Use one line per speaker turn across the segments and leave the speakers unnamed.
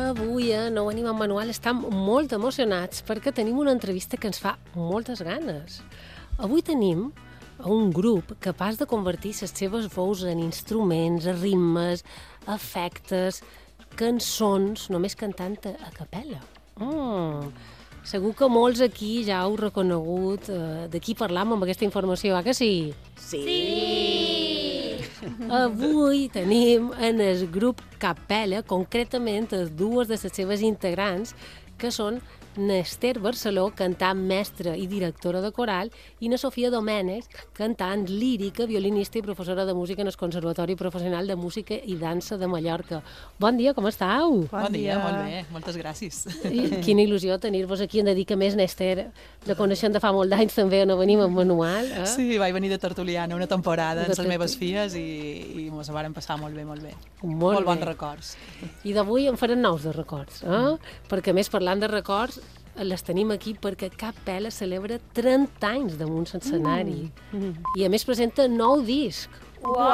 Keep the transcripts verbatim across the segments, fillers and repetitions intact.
Avui a Nou Ànima Manual estem molt emocionats perquè tenim una entrevista que ens fa moltes ganes. Avui tenim un grup capaç de convertir les seves veus en instruments, a ritmes, efectes, cançons, només cantant a capella. Mm. Segur que molts aquí ja heu reconegut eh, de qui parlam amb aquesta informació, eh que sí?
Sí!
Sí! Avui tenim en el grup Capella, concretament dues de les seves integrants, que són n'Ester Barceló, cantant mestra i directora de coral, i na Sofia Domènech, cantant lírica, violinista i professora de música en el Conservatori Professional de Música i Dansa de Mallorca. Bon dia, com estàu?
Bon, bon dia, molt bé, moltes gràcies.
I quina il·lusió tenir-vos aquí. Hem de dir que més n'Ester la coneixem de fa molt d'anys també, no venim amb manual. Eh?
Sí, vaig venir de tertuliana una temporada amb les
Tertul...
meves filles i, i ens ho varen passar molt bé, molt bé.
Molt,
molt
bé.
bons records.
I d'avui en farem nous de records, eh? Mm. Perquè més parlant de records, les tenim aquí perquè Capella celebra trenta anys damunt l'escenari. Mm. I a més presenta nou disc.
Uau!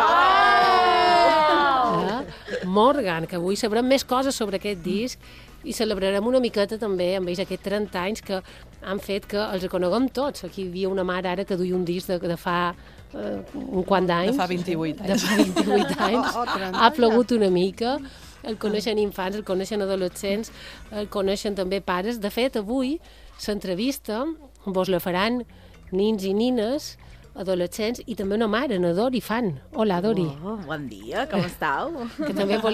Eh? Morgan, que avui sabrem més coses sobre aquest disc i celebrarem una miqueta també amb ells aquests trenta anys que han fet que els coneguem tots. Aquí hi havia una mare ara que duia un disc de, de fa eh, un quant d'anys.
De fa vint-i-vuit anys.
De fa vint-i-vuit anys.
Oh, oh,
ha plogut una mica. El coneixen infants, el coneixen adolescents, el coneixen també pares. De fet, avui l'entrevista vos la faran nins i nines, adolescents i també una mare, na Dori Fan. Hola, Dori.
Oh, bon dia, com estàu?
Que també